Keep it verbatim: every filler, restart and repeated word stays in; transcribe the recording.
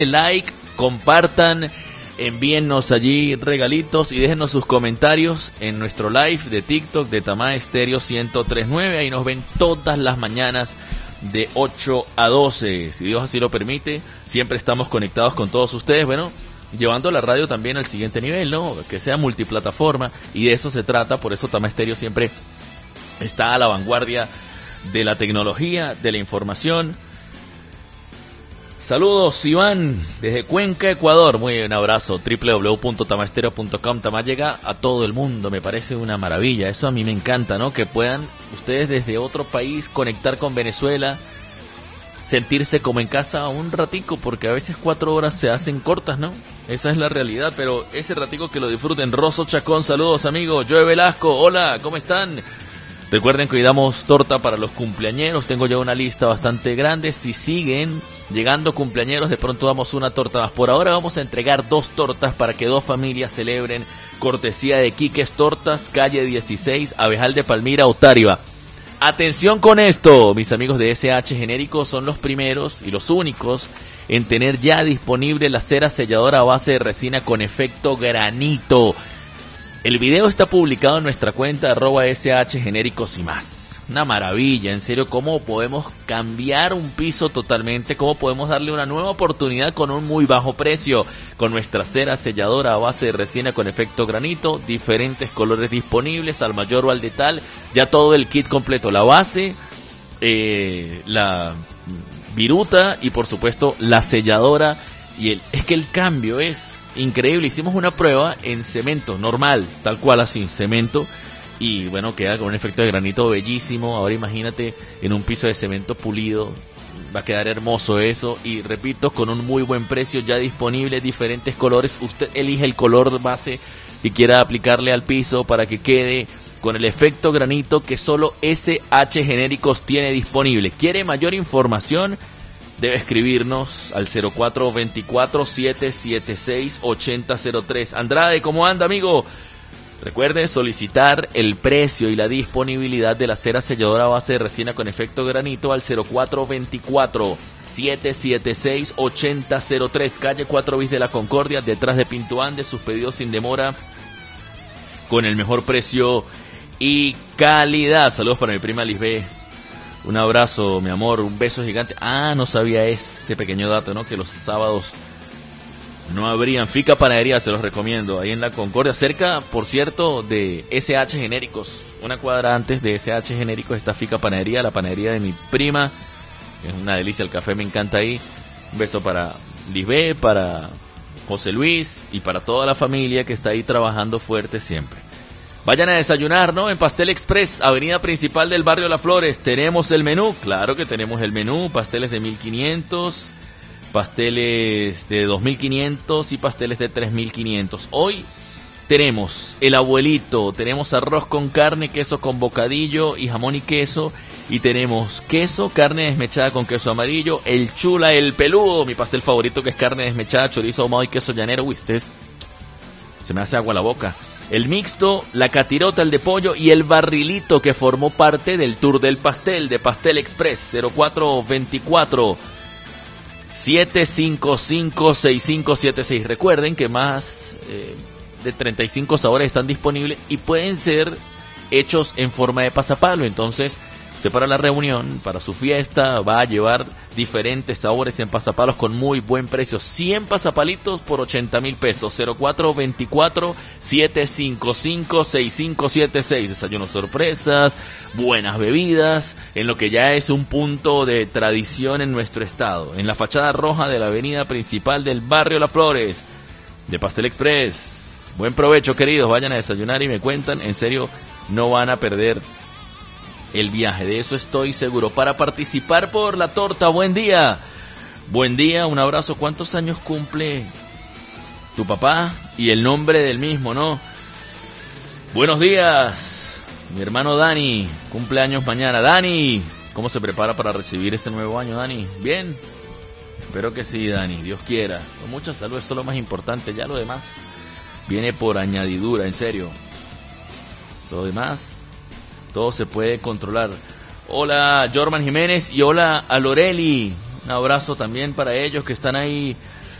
like, compartan, envíennos allí regalitos y déjenos sus comentarios en nuestro live de TikTok de Tamá Estéreo ciento tres punto nueve. Ahí nos ven todas las mañanas de ocho a doce. Si Dios así lo permite, siempre estamos conectados con todos ustedes. Bueno, llevando la radio también al siguiente nivel, ¿no? Que sea multiplataforma, y de eso se trata. Por eso Tamá Estéreo siempre está a la vanguardia de la tecnología, de la información. Saludos, Iván, desde Cuenca, Ecuador. Muy bien, un abrazo. doble u doble u doble u punto tamastereo punto com. Tamá llega a todo el mundo, me parece una maravilla. Eso a mí me encanta, ¿no? Que puedan ustedes desde otro país conectar con Venezuela, sentirse como en casa un ratico, porque a veces cuatro horas se hacen cortas, ¿no? Esa es la realidad, pero ese ratico que lo disfruten. Rosso Chacón, saludos, amigos. Joe Velasco, hola, ¿cómo están? Recuerden que hoy damos torta para los cumpleañeros. Tengo ya una lista bastante grande. Si siguen llegando cumpleañeros, de pronto damos una torta más. Por ahora vamos a entregar dos tortas para que dos familias celebren. Cortesía de Quiques Tortas, calle dieciséis, Abejal de Palmira, Otariva. Atención con esto, mis amigos de S H Genéricos son los primeros y los únicos en tener ya disponible la cera selladora a base de resina con efecto granito. El video está publicado en nuestra cuenta arroba S H Genéricos y más. Una maravilla, en serio, cómo podemos cambiar un piso totalmente, cómo podemos darle una nueva oportunidad con un muy bajo precio, con nuestra cera selladora a base de resina con efecto granito, diferentes colores disponibles, al mayor o al detal, ya todo el kit completo, la base, eh, la viruta y por supuesto la selladora. Y el, es que el cambio es increíble. Hicimos una prueba en cemento normal, tal cual así, cemento, y bueno, queda con un efecto de granito bellísimo. Ahora imagínate en un piso de cemento pulido, va a quedar hermoso eso. Y repito, con un muy buen precio ya disponible, diferentes colores. Usted elige el color base que quiera aplicarle al piso para que quede con el efecto granito que solo S H Genéricos tiene disponible. ¿Quiere mayor información? Debe escribirnos al cero cuatro dos cuatro, siete siete seis, ocho cero cero tres. Andrade, ¿cómo anda, amigo? Recuerde solicitar el precio y la disponibilidad de la cera selladora a base de resina con efecto granito al cero cuatro dos cuatro, siete siete seis, ocho cero cero tres, calle cuatro bis de la Concordia, detrás de Pinto Andes. Sus pedidos sin demora, con el mejor precio y calidad. Saludos para mi prima Lisbeth. Un abrazo, mi amor, un beso gigante. Ah, no sabía ese pequeño dato, ¿no? Que los sábados no habrían. Fica Panadería, se los recomiendo, ahí en la Concordia, cerca, por cierto, de S H Genéricos. Una cuadra antes de S H Genéricos está Fica Panadería, la panadería de mi prima. Es una delicia, el café me encanta ahí. Un beso para Lisbeth, para José Luis y para toda la familia que está ahí trabajando fuerte siempre. Vayan a desayunar, ¿no? En Pastel Express, avenida principal del barrio Las Flores. Tenemos el menú, claro que tenemos el menú. Pasteles de mil quinientos, pasteles de dos mil quinientos y pasteles de tres mil quinientos. Hoy tenemos el abuelito, tenemos arroz con carne, queso con bocadillo y jamón y queso. Y tenemos queso, carne desmechada con queso amarillo, el chula, el peludo, mi pastel favorito que es carne desmechada, chorizo ahumado y queso llanero. Uy, este es... se me hace agua la boca. El mixto, la catirota, el de pollo y el barrilito que formó parte del tour del pastel de Pastel Express. Cero cuatro dos cuatro, siete cinco cinco, seis cinco siete seis. Recuerden que más eh, de treinta y cinco sabores están disponibles y pueden ser hechos en forma de pasapalo. Entonces, usted para la reunión, para su fiesta, va a llevar diferentes sabores en pasapalos con muy buen precio. cien pasapalitos por ochenta mil pesos. Cero cuatro dos cuatro, siete cinco cinco, seis cinco siete seis. Desayunos sorpresas, buenas bebidas, en lo que ya es un punto de tradición en nuestro estado. En la fachada roja de la avenida principal del barrio Las Flores, de Pastel Express. Buen provecho, queridos. Vayan a desayunar y me cuentan. En serio, no van a perder el viaje, de eso estoy seguro. Para participar por la torta, buen día. Buen día, un abrazo. ¿Cuántos años cumple tu papá? Y el nombre del mismo, ¿no? Buenos días, mi hermano Dani, cumpleaños mañana. Dani, ¿cómo se prepara para recibir ese nuevo año, Dani? ¿Bien? Espero que sí, Dani, Dios quiera. Con mucha salud, eso es lo más importante. Ya lo demás viene por añadidura, en serio. Lo demás, todo se puede controlar. Hola, Jorman Jiménez, y hola a Loreli. Un abrazo también para ellos que están ahí